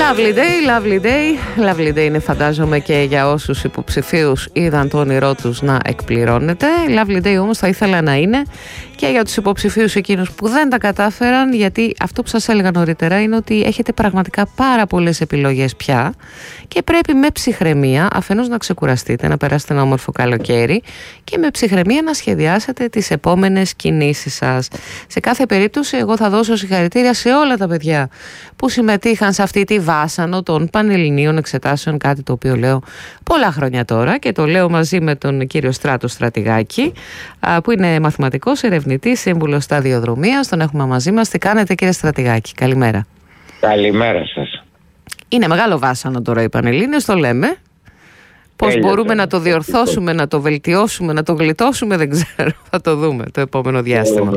Lovely day είναι, φαντάζομαι, και για όσους υποψηφίους είδαν το όνειρό τους να εκπληρώνεται. Lovely day όμως θα ήθελα να είναι και για τους υποψηφίους εκείνους που δεν τα κατάφεραν, γιατί αυτό που σας έλεγα νωρίτερα είναι ότι έχετε πραγματικά πάρα πολλές επιλογές πια και πρέπει με ψυχραιμία αφενός να ξεκουραστείτε, να περάσετε ένα όμορφο καλοκαίρι και με ψυχραιμία να σχεδιάσετε τις επόμενες κινήσεις σας. Σε κάθε περίπτωση εγώ θα δώσω συγχαρητήρια σε όλα τα παιδιά που συμμετείχαν σε αυτή τη βάσανο των πανελληνίων εξετάσεων, κάτι το οποίο λέω πολλά χρόνια τώρα και το λέω μαζί με τον κύριο Στράτο Στρατηγάκη, που είναι μαθηματικός ερευνητής, σύμβουλος σταδιοδρομίας. Τον έχουμε μαζί μας. Τι κάνετε, κύριε Στρατηγάκη? Καλημέρα. Καλημέρα σας. Είναι μεγάλο βάσανο τώρα οι πανελλήνιες, το λέμε. Πώς μπορούμε να το διορθώσουμε, να το βελτιώσουμε, να το γλιτώσουμε, δεν ξέρω. Θα το δούμε το επόμενο διάστημα.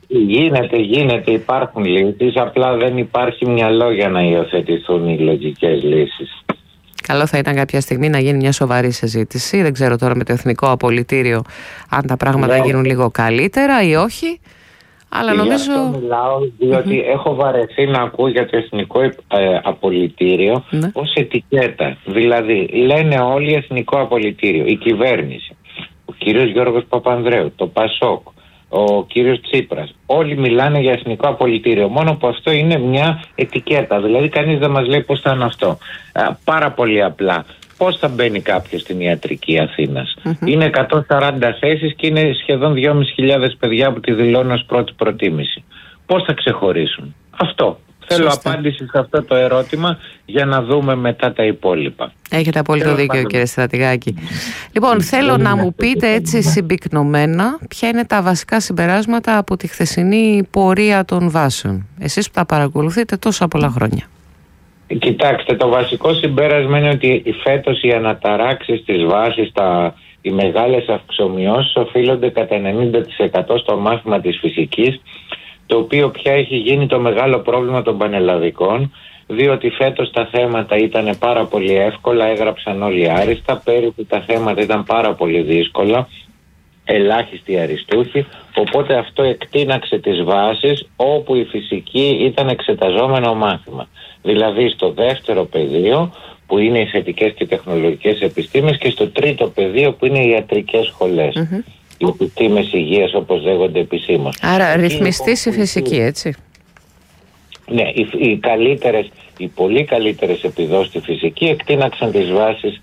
Γίνεται, υπάρχουν λύσεις, απλά δεν υπάρχει μυαλό για να υιοθετηθούν οι λογικές λύσεις. Καλό θα ήταν κάποια στιγμή να γίνει μια σοβαρή συζήτηση. Δεν ξέρω τώρα με το Εθνικό Απολυτήριο αν τα πράγματα γίνουν λίγο καλύτερα ή όχι. Αλλά νομίζω... Αυτό μιλάω διότι έχω βαρεθεί να ακούω για το Εθνικό Απολυτήριο ως ετικέτα. Δηλαδή λένε όλοι Εθνικό Απολυτήριο, η κυβέρνηση, ο κύριος Γιώργος Παπανδρέου, το ΠΑΣΟΚ, ο κύριος Τσίπρας, όλοι μιλάνε για Εθνικό Απολυτήριο, μόνο που αυτό είναι μια ετικέτα. Δηλαδή κανείς δεν μας λέει πώς θα είναι αυτό. Πάρα πολύ απλά. Πώς θα μπαίνει κάποιος στην ιατρική Αθήνας? Είναι 140 θέσεις και είναι σχεδόν 2.500 παιδιά που τη δηλώνουν ως πρώτη προτίμηση. Πώς θα ξεχωρίσουν? Αυτό. Θέλω απάντηση σε αυτό το ερώτημα για να δούμε μετά τα υπόλοιπα. Έχετε απόλυτο δίκιο, κύριε Στρατηγάκη. Λοιπόν, θέλω να μου πείτε έτσι συμπυκνωμένα ποια είναι τα βασικά συμπεράσματα από τη χθεσινή πορεία των βάσεων. Εσείς που τα παρακολουθείτε τόσα πολλά χρόνια. Κοιτάξτε, το βασικό συμπέρασμα είναι ότι φέτος οι αναταράξεις της βάσης, οι μεγάλες αυξομοιώσεις οφείλονται κατά 90% στο μάθημα της φυσικής, το οποίο πια έχει γίνει το μεγάλο πρόβλημα των πανελλαδικών, διότι φέτος τα θέματα ήταν πάρα πολύ εύκολα, έγραψαν όλοι άριστα, πέρυσι τα θέματα ήταν πάρα πολύ δύσκολα, ελάχιστοι αριστούχοι, οπότε αυτό εκτείναξε τις βάσεις όπου η φυσική ήταν εξεταζόμενο μάθημα. Δηλαδή στο δεύτερο πεδίο που είναι οι θετικές και τεχνολογικές επιστήμες και στο τρίτο πεδίο που είναι οι ιατρικές σχολές. Οι επιστήμες υγείας όπως λέγονται επισήμως. Άρα ρυθμιστής η φυσική, έτσι. Ναι, οι πολύ καλύτερες επιδόσεις στη φυσική εκτείναξαν τις βάσεις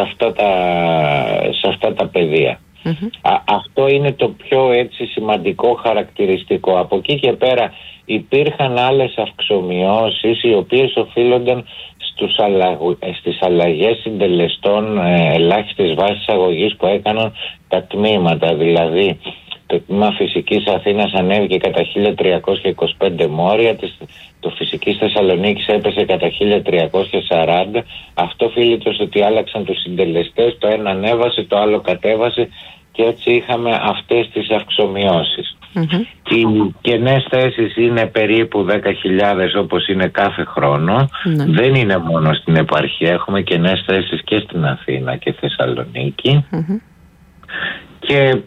σε αυτά τα πεδία. Αυτό είναι το πιο έτσι σημαντικό χαρακτηριστικό. Από εκεί και πέρα υπήρχαν άλλες αυξομοιώσεις οι οποίες οφείλονταν στις αλλαγές συντελεστών ελάχιστης βάσης αγωγής που έκαναν τα τμήματα. Δηλαδή το τμήμα φυσικής Αθήνας ανέβηκε κατά 1.325 μόρια, το φυσικής Θεσσαλονίκης έπεσε κατά 1.340. Αυτό οφείλεται στο ότι άλλαξαν τους συντελεστές, το ένα ανέβασε, το άλλο κατέβασε και έτσι είχαμε αυτές τις αυξομοιώσεις. Οι κενές θέσεις είναι περίπου 10.000 όπως είναι κάθε χρόνο. Δεν είναι μόνο στην επαρχία, έχουμε κενές θέσεις και στην Αθήνα και Θεσσαλονίκη. Και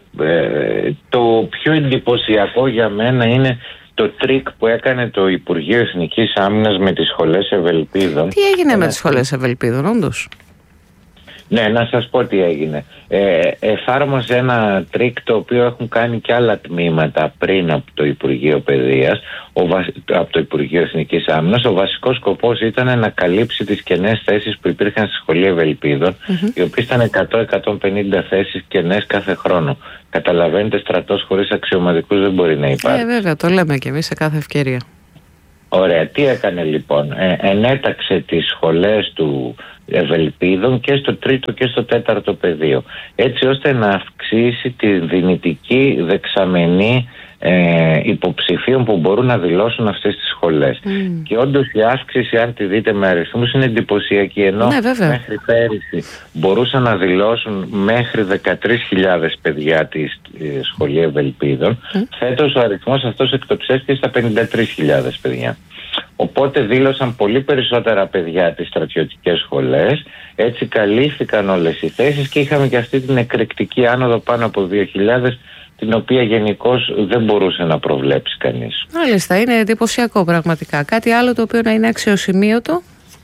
το πιο εντυπωσιακό για μένα είναι το τρίκ που έκανε το Υπουργείο Εθνικής Άμυνας με τις σχολές Ευελπίδων. Τι έγινε με τις σχολές Ευελπίδων, όντως? Ναι, να σας πω τι έγινε. Εφάρμοσε ένα τρίκ το οποίο έχουν κάνει και άλλα τμήματα πριν από το Υπουργείο Παιδείας, από το Υπουργείο Εθνικής Άμυνας. Ο βασικός σκοπός ήταν να καλύψει τις κενές θέσεις που υπήρχαν στη σχολή Ευελπίδων, οι οποίες ήταν 100-150 θέσεις κενές κάθε χρόνο. Καταλαβαίνετε, στρατός χωρίς αξιωματικούς δεν μπορεί να υπάρχει. Βέβαια, το λέμε και εμείς σε κάθε ευκαιρία. Ωραία, τι έκανε λοιπόν? Ενέταξε τις σχολές του Ευελπίδων και στο τρίτο και στο τέταρτο πεδίο, έτσι ώστε να αυξήσει τη δυνητική δεξαμενή υποψηφίων που μπορούν να δηλώσουν αυτές τις σχολές. Και όντως η αύξηση, αν τη δείτε με αριθμούς, είναι εντυπωσιακή. Ενώ μέχρι πέρυσι μπορούσαν να δηλώσουν μέχρι 13.000 παιδιά τη σχολή Ευελπίδων, φέτος ο αριθμός αυτός εκτοξεύτηκε στα 53.000 παιδιά. Οπότε δήλωσαν πολύ περισσότερα παιδιά τις στρατιωτικές σχολές, έτσι καλύφθηκαν όλες οι θέσεις και είχαμε και αυτή την εκρηκτική άνοδο πάνω από 2.000, την οποία γενικώς δεν μπορούσε να προβλέψει κανείς. Μάλιστα, είναι εντυπωσιακό πραγματικά. Κάτι άλλο το οποίο να είναι αξιοσημείωτο?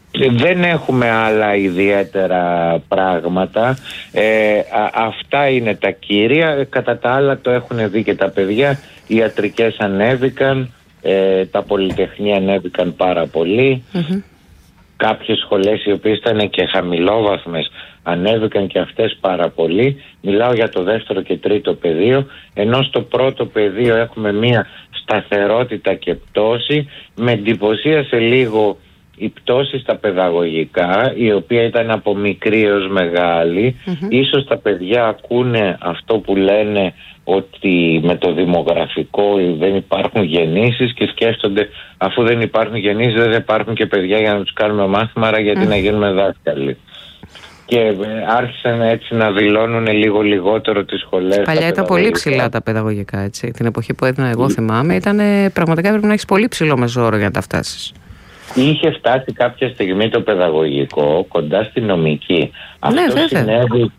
Δεν έχουμε άλλα ιδιαίτερα πράγματα. Αυτά είναι τα κύρια. Κατά τα άλλα το έχουν δει και τα παιδιά. Οι ιατρικές ανέβηκαν, τα πολυτεχνία ανέβηκαν πάρα πολύ. Κάποιες σχολές οι οποίες ήταν και χαμηλόβαθμες ανέβηκαν και αυτές πάρα πολύ. Μιλάω για το δεύτερο και τρίτο πεδίο, ενώ στο πρώτο πεδίο έχουμε μία σταθερότητα και πτώση. Με εντυπωσίασε λίγο η πτώση στα παιδαγωγικά, η οποία ήταν από μικρή έως μεγάλη. Ίσως τα παιδιά ακούνε αυτό που λένε, ότι με το δημογραφικό δεν υπάρχουν γεννήσεις, και σκέφτονται αφού δεν υπάρχουν γεννήσεις δεν υπάρχουν και παιδιά για να τους κάνουμε μάθημα, άρα γιατί να γίνουμε δάσκαλοι. Και άρχισαν έτσι να δηλώνουν λίγο λιγότερο τις σχολές. Παλιά ήταν πολύ ψηλά τα παιδαγωγικά, έτσι. Την εποχή που έδινα εγώ θυμάμαι, ήταν πραγματικά πρέπει να έχεις πολύ ψηλό μεσόωρο για να τα φτάσεις. Είχε φτάσει κάποια στιγμή το παιδαγωγικό κοντά στη νομική. Ναι, αυτό συνέβη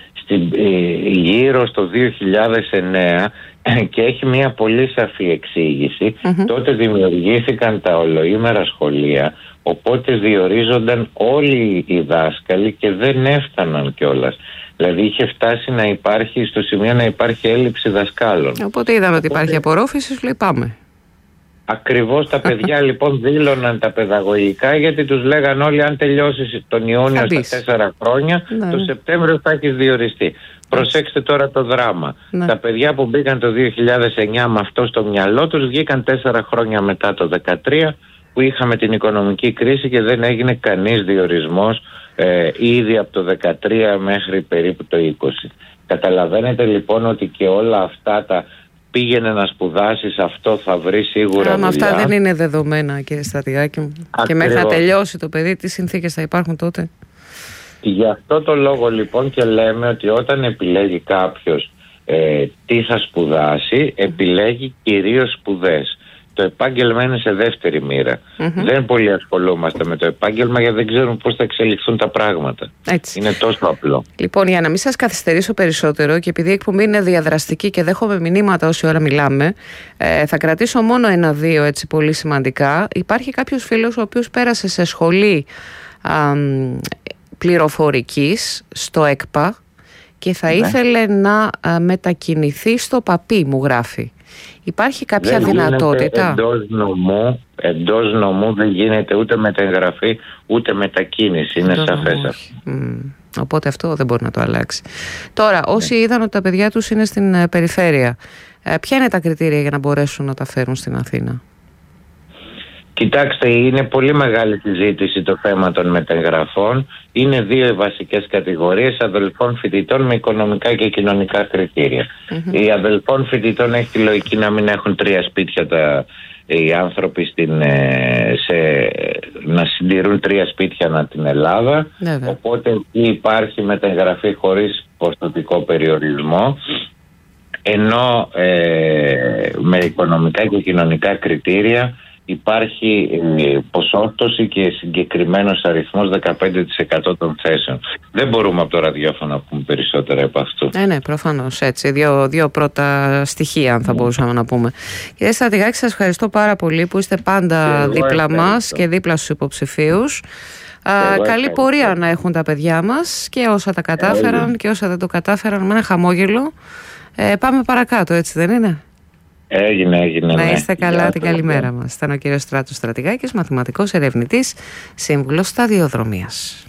γύρω στο 2009 και έχει μια πολύ σαφή εξήγηση. Τότε δημιουργήθηκαν τα ολοήμερα σχολεία, οπότε διορίζονταν όλοι οι δάσκαλοι και δεν έφταναν κιόλας. Δηλαδή είχε φτάσει να υπάρχει στο σημείο να υπάρχει έλλειψη δασκάλων. Οπότε είδαμε ότι υπάρχει απορρόφηση, λέει πάμε. Ακριβώς, τα παιδιά λοιπόν δήλωναν τα παιδαγωγικά, γιατί τους λέγαν όλοι αν τελειώσεις τον Ιούνιο στα 4 χρόνια, το Σεπτέμβριο θα έχεις διοριστεί. Προσέξτε τώρα το δράμα. Τα παιδιά που μπήκαν το 2009 με αυτό στο μυαλό τους βγήκαν 4 χρόνια μετά το 2013, που είχαμε την οικονομική κρίση και δεν έγινε κανείς διορισμός ήδη από το 2013 μέχρι περίπου το 2020. Καταλαβαίνετε λοιπόν ότι και όλα αυτά τα πήγαινε να σπουδάσεις, αυτό θα βρει σίγουρα δουλειά. Αυτά δεν είναι δεδομένα, κύριε Στρατηγάκη μου. Ακριβώς. Και μέχρι να τελειώσει το παιδί, τι συνθήκες θα υπάρχουν τότε? Γι' αυτό το λόγο λοιπόν και λέμε ότι όταν επιλέγει κάποιος τι θα σπουδάσει, επιλέγει κυρίως σπουδές. Το επάγγελμα είναι σε δεύτερη μοίρα. Δεν πολύ ασχολούμαστε με το επάγγελμα, γιατί δεν ξέρουμε πώς θα εξελιχθούν τα πράγματα. Έτσι. Είναι τόσο απλό. Λοιπόν, για να μην σας καθυστερήσω περισσότερο, και επειδή η εκπομπή είναι διαδραστική και δέχομαι μηνύματα όση ώρα μιλάμε, θα κρατήσω μόνο 1-2 έτσι πολύ σημαντικά. Υπάρχει κάποιος φίλος ο οποίος πέρασε σε σχολή πληροφορικής στο ΕΚΠΑ και θα ήθελε να μετακινηθεί στο ΠΑΠΗ, μου γράφει. Υπάρχει κάποια δυνατότητα? Εντός νομού δεν γίνεται ούτε μεταγραφή ούτε μετακίνηση. Είναι σαφές αυτό. Οπότε αυτό δεν μπορεί να το αλλάξει. Τώρα, όσοι είδαν ότι τα παιδιά τους είναι στην περιφέρεια, ποια είναι τα κριτήρια για να μπορέσουν να τα φέρουν στην Αθήνα? Κοιτάξτε, είναι πολύ μεγάλη συζήτηση το θέμα των μεταγραφών. Είναι 2 βασικές κατηγορίες αδελφών φοιτητών με οικονομικά και κοινωνικά κριτήρια. Οι αδελφών φοιτητών έχει τη λογική να μην έχουν 3 σπίτια οι άνθρωποι να συντηρούν 3 σπίτια ανά την Ελλάδα. Οπότε εκεί υπάρχει μεταγραφή χωρίς ποσοτικό περιορισμό. Ενώ με οικονομικά και κοινωνικά κριτήρια υπάρχει ποσόστοση και συγκεκριμένος αριθμός 15% των θέσεων. Δεν μπορούμε από το ραδιόφωνο να πούμε περισσότερα από αυτού. Ναι, προφανώς έτσι. Δύο πρώτα στοιχεία, αν θα μπορούσαμε να πούμε. Κύριε Στρατηγάκη, σας ευχαριστώ πάρα πολύ που είστε πάντα δίπλα μας και δίπλα στους υποψηφίους. Καλή πορεία να έχουν τα παιδιά μας, και όσα τα κατάφεραν και όσα δεν το κατάφεραν, με ένα χαμόγελο. Πάμε παρακάτω, έτσι δεν είναι? Έγινε. Να είστε καλά, την καλημέρα μας. Ήταν ο κύριος Στράτος Στρατηγάκης, μαθηματικός ερευνητής, σύμβουλος σταδιοδρομίας.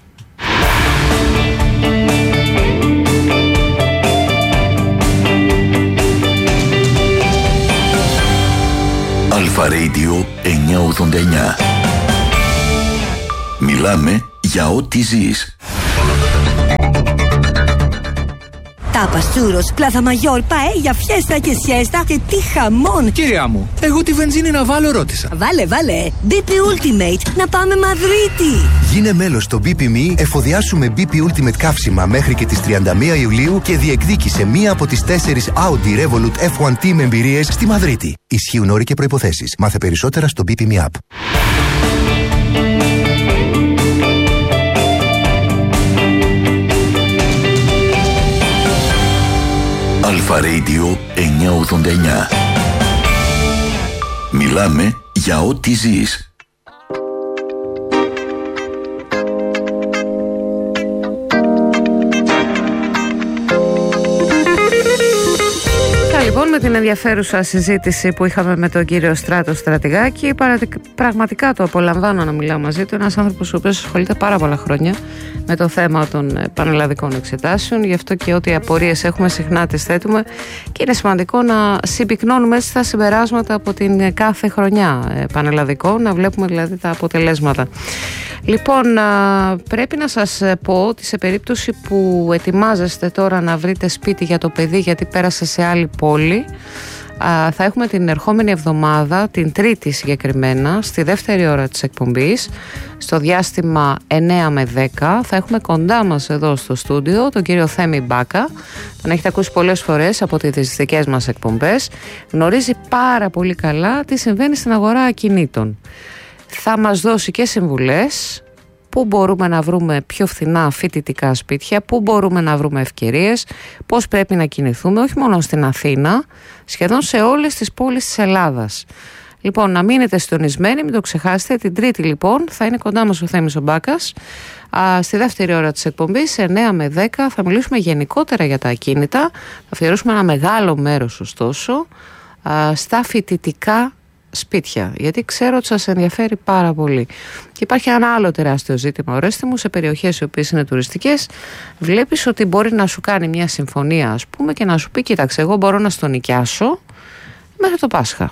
Αλφα Radio 989. Μιλάμε για ό,τι ζεις. Τάπας, τσούρος, πλάθα μαγιόρ, παέλια, φιέστα και σιέστα και τι χαμόν! Κυρία μου, εγώ τη βενζίνη να βάλω ρώτησα. Βάλε, BP Ultimate, να πάμε Μαδρίτη! Γίνε μέλος στο BP Me, εφοδιάσουμε BP Ultimate καύσιμα μέχρι και τις 31 Ιουλίου και διεκδίκησε μία από τις 4 Audi Revolut F1 Team εμπειρίες στη Μαδρίτη. Ισχύουν όροι και προϋποθέσεις. Μάθε περισσότερα στο BP Me App. Αλφα Radio 989. Μιλάμε για ό,τι ζεις. Συνεχίζουμε την ενδιαφέρουσα συζήτηση που είχαμε με τον κύριο Στράτο Στρατηγάκη. Πραγματικά το απολαμβάνω να μιλάω μαζί του. Ένας άνθρωπος ο οποίος ασχολείται πάρα πολλά χρόνια με το θέμα των πανελλαδικών εξετάσεων. Γι' αυτό και ό,τι απορίες έχουμε συχνά τις θέτουμε και είναι σημαντικό να συμπυκνώνουμε έτσι τα συμπεράσματα από την κάθε χρονιά πανελλαδικών, να βλέπουμε δηλαδή τα αποτελέσματα. Λοιπόν, πρέπει να σας πω ότι σε περίπτωση που ετοιμάζεστε τώρα να βρείτε σπίτι για το παιδί γιατί πέρασε σε άλλη πόλη, θα έχουμε την ερχόμενη εβδομάδα, την Τρίτη συγκεκριμένα, στη δεύτερη ώρα της εκπομπής, στο διάστημα 9 με 10, θα έχουμε κοντά μας εδώ στο στούντιο τον κύριο Θέμη Μπάκα. Τον έχετε ακούσει πολλές φορές από τις δικές μας εκπομπές. Γνωρίζει πάρα πολύ καλά τι συμβαίνει στην αγορά ακινήτων. Θα μας δώσει και συμβουλές, πού μπορούμε να βρούμε πιο φθηνά φοιτητικά σπίτια, πού μπορούμε να βρούμε ευκαιρίες, πώς πρέπει να κινηθούμε, όχι μόνο στην Αθήνα, σχεδόν σε όλες τις πόλεις της Ελλάδας. Λοιπόν, να μείνετε συντονισμένοι, μην το ξεχάσετε. Την Τρίτη λοιπόν θα είναι κοντά μας ο Θέμης ο Μπάκας. Στη δεύτερη ώρα της εκπομπής, 9 με 10, θα μιλήσουμε γενικότερα για τα ακίνητα. Θα αφιερώσουμε ένα μεγάλο μέρος ωστόσο στα φοιτητικά σπίτια, γιατί ξέρω ότι σας ενδιαφέρει πάρα πολύ. Και υπάρχει ένα άλλο τεράστιο ζήτημα, Ορέστη μου, σε περιοχές οι οποίες είναι τουριστικές. Βλέπεις ότι μπορεί να σου κάνει μια συμφωνία, ας πούμε, και να σου πει: κοίταξε, εγώ μπορώ να στο νοικιάσω μέχρι το Πάσχα.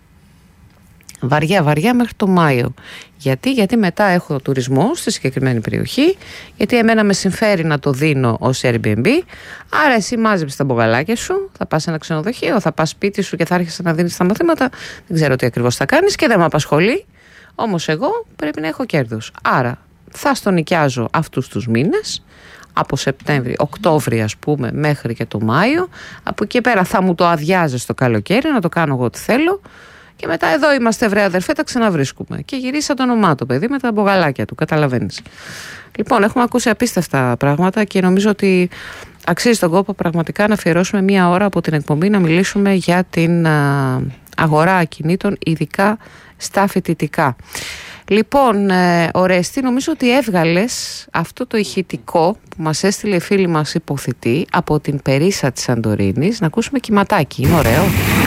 Βαριά μέχρι το Μάιο. Γιατί μετά έχω τουρισμό στη συγκεκριμένη περιοχή, γιατί εμένα με συμφέρει να το δίνω ως Airbnb. Άρα εσύ μάζεψες τα μπογαλάκια σου, θα πας σε ένα ξενοδοχείο, θα πας σπίτι σου και θα άρχισε να δίνεις τα μαθήματα. Δεν ξέρω τι ακριβώς θα κάνεις και δεν με απασχολεί. Όμως εγώ πρέπει να έχω κέρδος. Άρα θα στο νοικιάζω αυτούς τους μήνες, από Σεπτέμβρη, Οκτώβρη ας πούμε, μέχρι και το Μάιο. Από εκεί πέρα θα μου το αδειάζεις το καλοκαίρι, να το κάνω εγώ ό,τι θέλω. Και μετά εδώ είμαστε, βρε αδερφέ, τα ξαναβρίσκουμε. Και γυρίσα το όνομά το παιδί με τα μπογαλάκια του, καταλαβαίνεις. Λοιπόν, έχουμε ακούσει απίστευτα πράγματα και νομίζω ότι αξίζει τον κόπο πραγματικά να αφιερώσουμε μία ώρα από την εκπομπή να μιλήσουμε για την αγορά ακινήτων, ειδικά στα φοιτητικά. Λοιπόν, Ορέστη, νομίζω ότι έβγαλες αυτό το ηχητικό που μας έστειλε η φίλη μας υποθητή από την Περίσσα της Σαντορίνης. Να ακούσουμε κυματάκι, είναι ωραίο.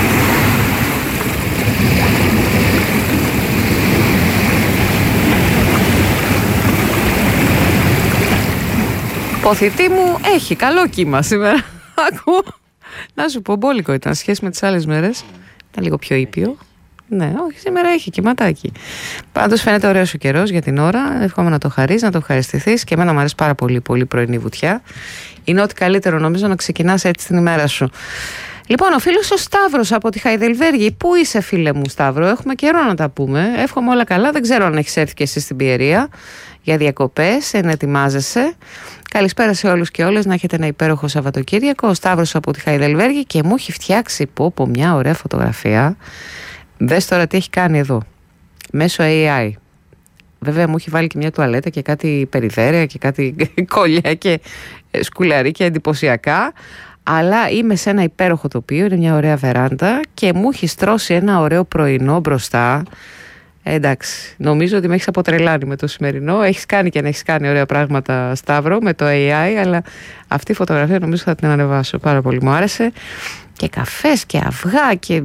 Υποθητή μου έχει καλό κύμα σήμερα. Ακούω. Να σου πω, μπόλικο ήταν σχέση με τις άλλες μέρες. Ήταν λίγο πιο ήπιο. Ναι, όχι, σήμερα έχει κυματάκι. Πάντως φαίνεται ωραίος ο καιρός για την ώρα. Εύχομαι να το χαρείς, να το ευχαριστηθείς. Και εμένα μου αρέσει πάρα πολύ πρωινή βουτιά. Είναι ό,τι καλύτερο νομίζω να ξεκινάς έτσι την ημέρα σου. Λοιπόν, ο φίλος ο Σταύρος από τη Χαϊδελβέργη. Πού είσαι, φίλε μου, Σταύρο? Έχουμε καιρό να τα πούμε. Εύχομαι όλα καλά. Δεν ξέρω αν έχεις έρθει και εσύ στην Πιερία για διακοπές, να ετοιμάζεσαι. Καλησπέρα σε όλους και όλες. Να έχετε ένα υπέροχο Σαββατοκύριακο. Ο Σταύρος από τη Χαϊδελβέργη και μου έχει φτιάξει πω μια ωραία φωτογραφία. Δες τώρα τι έχει κάνει εδώ. Μέσω AI. Βέβαια μου έχει βάλει και μια τουαλέτα και κάτι περιδέρια και κάτι κολλιά και σκουλαρίκια εντυπωσιακά. Αλλά είμαι σε ένα υπέροχο τοπίο, είναι μια ωραία βεράντα και μου έχει στρώσει ένα ωραίο πρωινό μπροστά. Εντάξει, νομίζω ότι με έχεις αποτρελάνει με το σημερινό. Έχεις κάνει και αν έχεις κάνει ωραία πράγματα, Σταύρο, με το AI, αλλά αυτή η φωτογραφία νομίζω θα την ανεβάσω. Πάρα πολύ μου άρεσε. Και καφές και αυγά και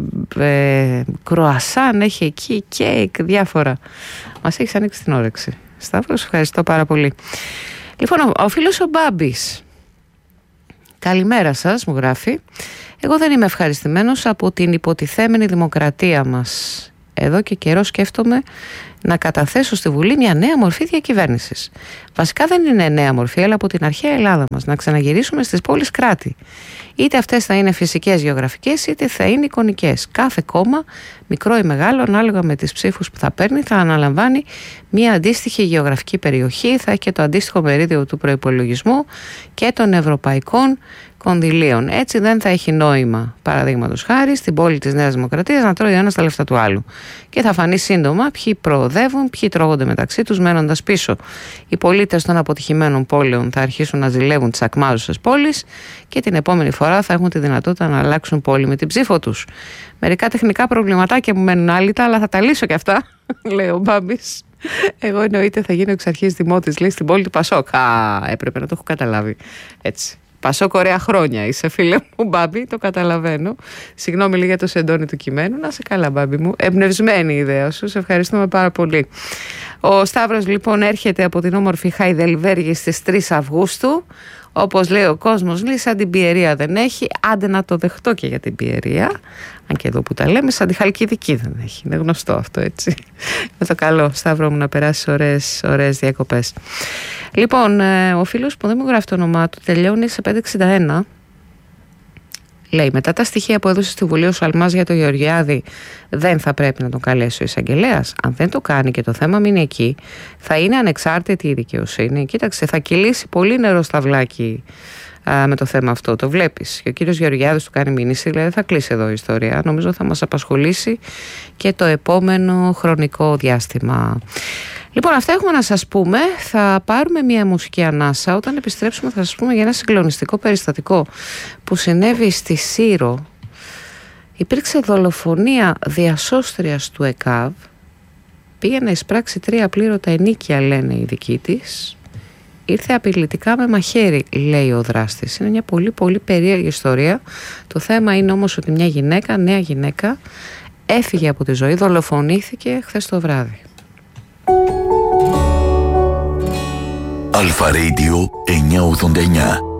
κρουασάν έχει εκεί, κέικ, διάφορα. Μας έχεις ανοίξει την όρεξη. Σταύρο, σου ευχαριστώ πάρα πολύ. Λοιπόν, ο φίλος ο Μπάμπης. Καλημέρα σας, μου γράφει. Εγώ δεν είμαι ευχαριστημένος από την υποτιθέμενη δημοκρατία μας. Εδώ και καιρό σκέφτομαι να καταθέσω στη Βουλή μια νέα μορφή διακυβέρνησης. Βασικά δεν είναι νέα μορφή, αλλά από την αρχαία Ελλάδα μας. Να ξαναγυρίσουμε στις πόλεις κράτη. Είτε αυτές θα είναι φυσικές γεωγραφικές, είτε θα είναι εικονικές. Κάθε κόμμα, μικρό ή μεγάλο, ανάλογα με τις ψήφους που θα παίρνει, θα αναλαμβάνει μια αντίστοιχη γεωγραφική περιοχή, θα έχει και το αντίστοιχο μερίδιο του προϋπολογισμού και των ευρωπαϊκών κονδυλίων. Έτσι δεν θα έχει νόημα, παραδείγματος χάρη, στην πόλη της Νέας Δημοκρατίας να τρώει ο ένας τα λεφτά του άλλου. Και θα φανεί σύντομα ποιοι προοδεύουν, ποιοι τρώγονται μεταξύ τους μένοντας πίσω. Οι πολίτες των αποτυχημένων πόλεων θα αρχίσουν να ζηλεύουν τις ακμάζουσες πόλεις και την επόμενη φορά θα έχουν τη δυνατότητα να αλλάξουν πόλη με την ψήφο τους. Μερικά τεχνικά προβληματάκια μου μένουν άλυτα, αλλά θα τα λύσω κι αυτά, λέει ο Μπάμπης. Εγώ εννοείται θα γίνω εξ αρχής δημότης, λέει, στην πόλη του Πασόκ. Έπρεπε να το έχω καταλάβει. Έτσι. Πασό Κορέα χρόνια είσαι, φίλε μου. Μπάμπη, το καταλαβαίνω. Συγγνώμη λίγα το σεντόνι του κειμένου. Να σε καλά, Μπάμπη μου. Εμπνευσμένη η ιδέα σου. Σε ευχαριστούμε πάρα πολύ. Ο Σταύρος λοιπόν έρχεται από την όμορφη Χαϊδελβέργη στις 3 Αυγούστου. Όπως λέει ο κόσμος, λέει, σαν την Πιερία δεν έχει. Άντε να το δεχτώ και για την Πιερία. Αν και εδώ που τα λέμε, σαν τη Χαλκιδική δεν έχει. Είναι γνωστό αυτό, έτσι. Με το καλό, Σταύρο μου, να περάσει ωραίες διακοπές. Λοιπόν, ο φίλος που δεν μου γράφει το όνομά του τελειώνει σε 561. Λέει, μετά τα στοιχεία που έδωσε στη Βουλή ο Σαλμάς για το Γεωργιάδη, δεν θα πρέπει να τον καλέσει ο εισαγγελέας. Αν δεν το κάνει και το θέμα μείνει εκεί, θα είναι ανεξάρτητη η δικαιοσύνη. Κοίταξε, θα κυλήσει πολύ νερό στα βλάκι με το θέμα αυτό. Το βλέπεις. Και ο κύριος Γεωργιάδης του κάνει μήνυση, δηλαδή θα κλείσει εδώ η ιστορία. Νομίζω θα μας απασχολήσει και το επόμενο χρονικό διάστημα. Λοιπόν, αυτά έχουμε να σας πούμε. Θα πάρουμε μια μουσική ανάσα. Όταν επιστρέψουμε θα σας πούμε για ένα συγκλονιστικό περιστατικό που συνέβη στη Σύρο. Υπήρξε δολοφονία διασώστριας του ΕΚΑΒ. Πήγε να εισπράξει 3 απλήρωτα ενίκια, λένε οι δικοί της. Ήρθε απειλητικά με μαχαίρι, λέει ο δράστης. Είναι μια πολύ πολύ περίεργη ιστορία. Το θέμα είναι όμως ότι μια γυναίκα, νέα γυναίκα, έφυγε από τη ζωή, δολοφονήθηκε χθες το βράδυ. Αλφα Radio 989.